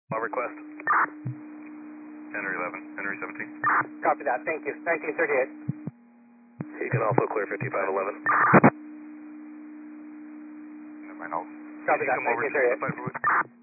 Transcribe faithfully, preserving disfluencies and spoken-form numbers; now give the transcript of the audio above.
All request. Henry eleven, Henry seventeen. Copy that, thank you. nineteen thirty-eight. You can also clear fifty-five eleven. Never mind, I'll... Copy that, come over nineteen to thirty-eight. the